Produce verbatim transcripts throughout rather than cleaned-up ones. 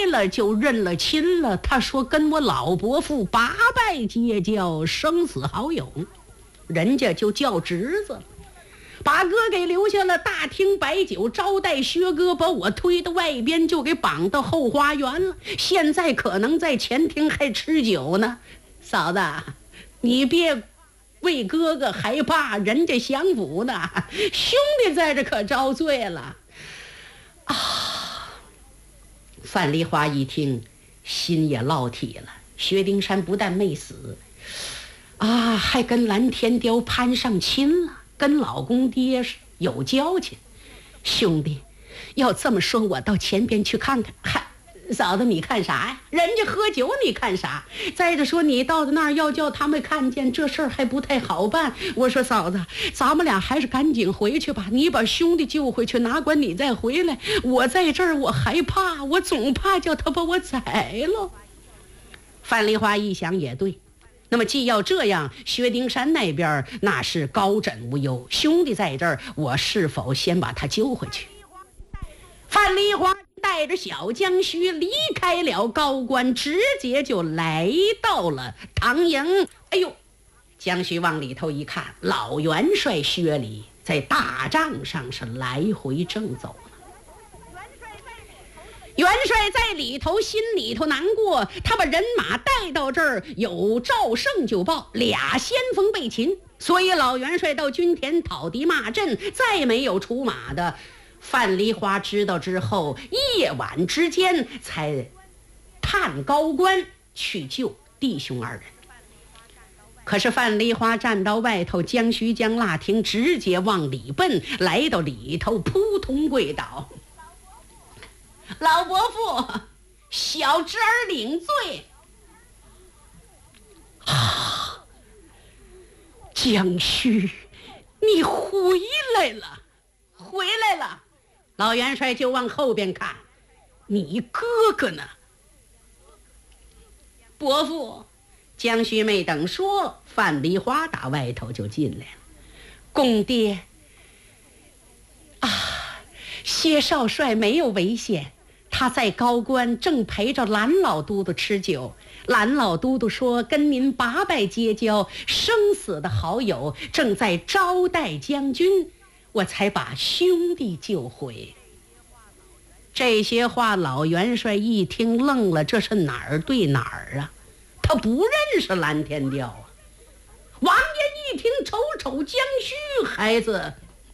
了就认了亲了。他说跟我老伯父八拜结交，生死好友，人家就叫侄子，把哥给留下了，大厅摆酒招待薛哥，把我推到外边就给绑到后花园了。现在可能在前厅还吃酒呢。嫂子，你别为哥哥害怕，人家享福呢，兄弟在这可遭罪了啊！范丽华一听，心也落体了。薛丁山不但没死啊，还跟蓝天雕攀上亲了，跟老公爹有交情。兄弟，要这么说，我到前边去看看。嗨，嫂子，你看啥呀？人家喝酒，你看啥？再者说，你到那儿要叫他们看见，这事儿还不太好办。我说嫂子，咱们俩还是赶紧回去吧。你把兄弟救回去，哪管你再回来。我在这儿，我害怕，我总怕叫他把我宰了。范丽华一想也对，那么既要这样，薛丁山那边那是高枕无忧，兄弟在这儿，我是否先把他揪回去？范丽华带着小江须离开了高官，直接就来到了唐营。哎呦，江须往里头一看，老元帅薛礼在大帐上是来回正走呢。元帅在里头心里头难过，他把人马带到这儿，有赵胜就报俩先锋被擒，所以老元帅到军田讨敌骂阵，再没有出马的。范梨花知道之后，夜晚之间才探高官去救弟兄二人。可是范梨花站到外头，江须江腊亭直接往里奔，来到里头扑通跪倒。老伯父，小侄儿领罪。啊，江须，你回来了，回来了。老元帅就往后边看，你哥哥呢？伯父，江须没等说，范梨花打外头就进来了。公爹啊，薛少帅没有危险，他在高官正陪着蓝老都督吃酒。蓝老都督说跟您八拜结交，生死的好友，正在招待将军，我才把兄弟救回。这些话老元帅一听愣了，这是哪儿对哪儿啊？他不认识蓝天雕啊。王爷一听，瞅瞅江须，孩子，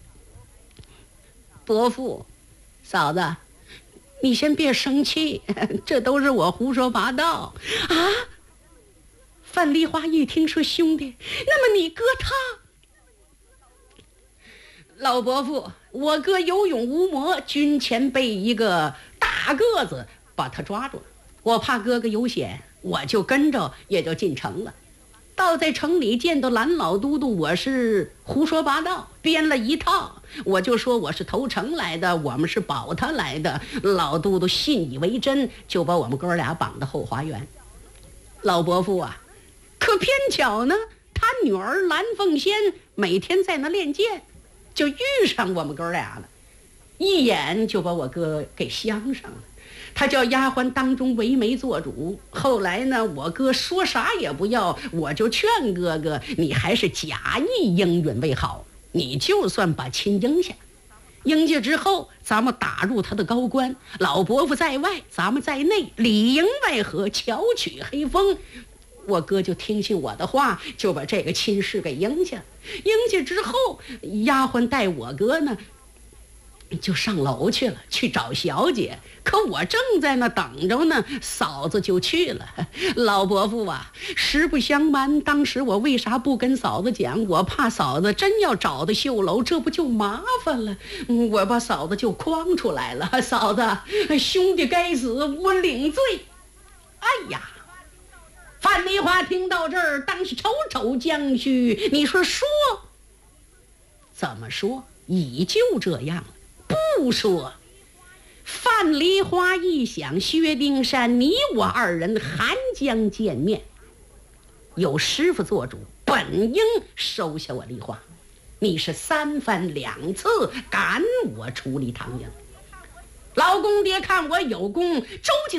伯父，嫂子，你先别生气，这都是我胡说八道啊。范梨花一听说兄弟，那么你哥他？老伯父，我哥有勇无谋，军前被一个大个子把他抓住了，我怕哥哥有险，我就跟着也就进城了。到在城里见到蓝老都督，我是胡说八道编了一套，我就说我是投诚来的，我们是保他来的。老都督信以为真，就把我们哥俩绑到后花园。老伯父啊，可偏巧呢，他女儿蓝凤仙每天在那练剑，就遇上我们哥俩了，一眼就把我哥给相上了。他叫丫鬟当中为媒做主。后来呢，我哥说啥也不要，我就劝哥哥，你还是假意应允为好，你就算把亲应下。应下之后，咱们打入他的高官，老伯父在外，咱们在内，里应外合，巧取黑风。我哥就听信我的话，就把这个亲事给应下。应下之后，丫鬟带我哥呢就上楼去了，去找小姐。可我正在那等着呢，嫂子就去了。老伯父啊，实不相瞒，当时我为啥不跟嫂子讲？我怕嫂子真要找到绣楼，这不就麻烦了。我把嫂子就诓出来了。嫂子，兄弟该死，我领罪。哎呀，范梨花听到这儿，当时瞅瞅江须，你说说怎么说？已就这样了，不说。范梨花一想，薛丁山，你我二人还将见面，有师傅做主，本应收下我梨花。你是三番两次赶我出离唐营，老公爹看我有功，周起